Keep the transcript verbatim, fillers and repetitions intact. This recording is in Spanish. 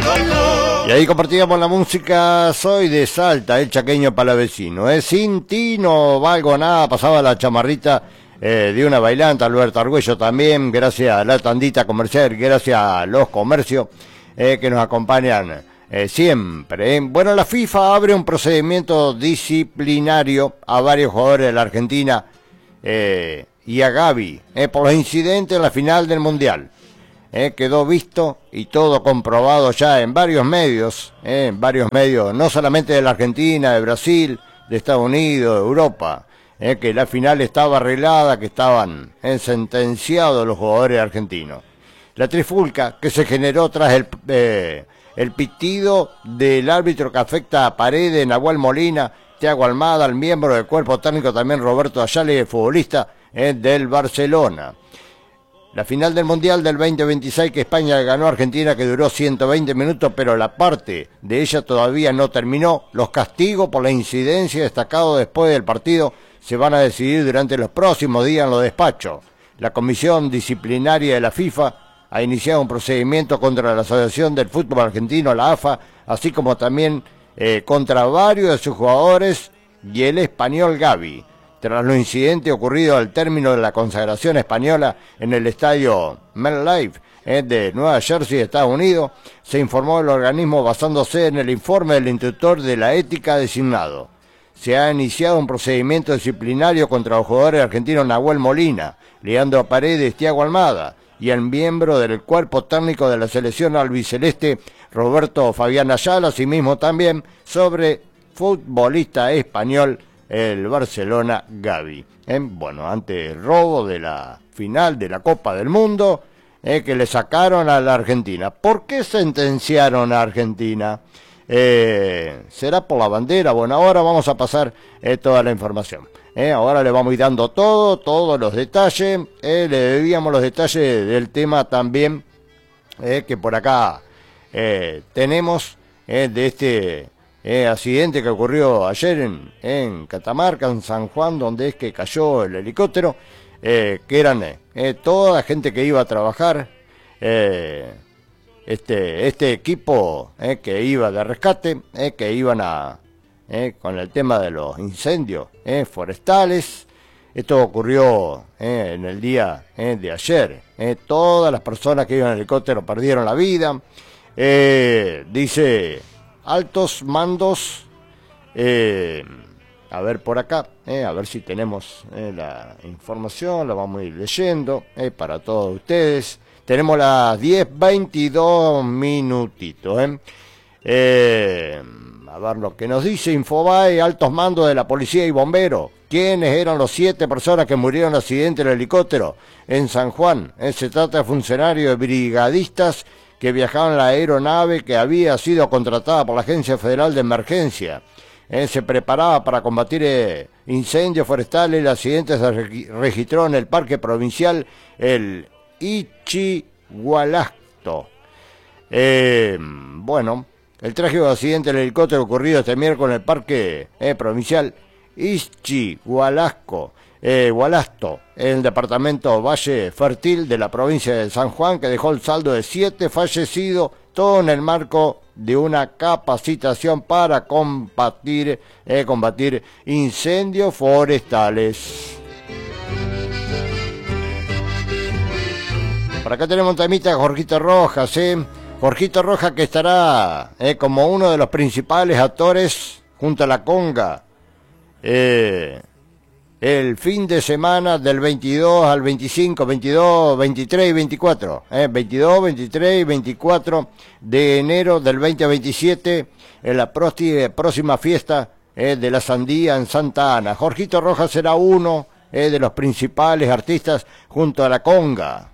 Y ahí compartíamos la música Soy de Salta, el chaqueño palavecino. Eh, sin ti no valgo nada, pasaba la chamarrita eh, de una bailanta, Alberto Argüello también, gracias a la tandita comercial, gracias a los comercios eh, que nos acompañan eh, siempre. Eh. Bueno, la FIFA abre un procedimiento disciplinario a varios jugadores de la Argentina eh, y a Gavi eh, por los incidentes en la final del Mundial. Eh, quedó visto y todo comprobado ya en varios medios, eh, en varios medios, no solamente de la Argentina, de Brasil, de Estados Unidos, de Europa, eh, que la final estaba arreglada, que estaban eh, sentenciados los jugadores argentinos. La trifulca que se generó tras el, eh, el pitido del árbitro que afecta a Paredes, Nahuel Molina, Thiago Almada, el miembro del cuerpo técnico también Roberto Ayala, el futbolista eh, del Barcelona. La final del Mundial del veinte veintiséis que España ganó a Argentina, que duró ciento veinte minutos, pero la parte de ella todavía no terminó. Los castigos por la incidencia destacados después del partido se van a decidir durante los próximos días en los despachos. La Comisión Disciplinaria de la FIFA ha iniciado un procedimiento contra la Asociación del Fútbol Argentino, la A F A, así como también eh, contra varios de sus jugadores y el español Gavi. Tras los incidentes ocurridos al término de la consagración española en el estadio MetLife eh, de Nueva Jersey, Estados Unidos, se informó el organismo basándose en el informe del instructor de la ética designado. Se ha iniciado un procedimiento disciplinario contra los jugadores argentinos Nahuel Molina, Leandro Paredes, Thiago Almada y el miembro del cuerpo técnico de la selección albiceleste Roberto Fabián Ayala, asimismo también sobre futbolista español el Barcelona Gavi. Eh, bueno, ante el robo de la final de la Copa del Mundo eh, que le sacaron a la Argentina. ¿Por qué sentenciaron a Argentina? Eh, ¿Será por la bandera? Bueno, ahora vamos a pasar eh, toda la información. Eh, ahora le vamos a ir dando todo, todos los detalles. Eh, le debíamos los detalles del tema también eh, que por acá eh, tenemos eh, de este... Eh, accidente que ocurrió ayer en, en Catamarca, en San Juan, donde es que cayó el helicóptero, eh, que eran eh, toda la gente que iba a trabajar, eh, este, este equipo eh, que iba de rescate, eh, que iban a eh, con el tema de los incendios eh, forestales. Esto ocurrió eh, en el día eh, de ayer. Eh, todas las personas que iban en el helicóptero perdieron la vida. Eh, dice... Altos mandos, eh, a ver por acá, eh, a ver si tenemos eh, la información, la vamos a ir leyendo eh, para todos ustedes. Tenemos las diez veintidós minutitos. Eh. Eh, a ver lo que nos dice Infobae, altos mandos de la policía y bomberos. ¿Quiénes eran los siete personas que murieron en el accidente del helicóptero en San Juan? Eh, se trata de funcionarios brigadistas que viajaban en la aeronave que había sido contratada por la Agencia Federal de Emergencia. Eh, se preparaba para combatir eh, incendios forestales. El accidente se re registró en el Parque Provincial El Ichigualasto. Eh, bueno, el trágico accidente del helicóptero ocurrido este miércoles en el Parque eh, Provincial Ichigualasco. Eh, Gualasto, en el departamento Valle Fértil de la provincia de San Juan, que dejó el saldo de siete fallecidos, todo en el marco de una capacitación para combatir, eh, combatir incendios forestales. Por acá tenemos un temita de Jorgito Rojas, ¿eh? Jorgito Rojas que estará eh, como uno de los principales actores junto a la conga. Eh... El fin de semana del veintidós al veinticinco, veintidós, veintitrés y veinticuatro, eh, veintidós, veintitrés y veinticuatro de enero del veinte veintisiete, en la próxima fiesta eh, de la Sandía en Santa Ana. Jorgito Rojas será uno eh, de los principales artistas junto a la conga.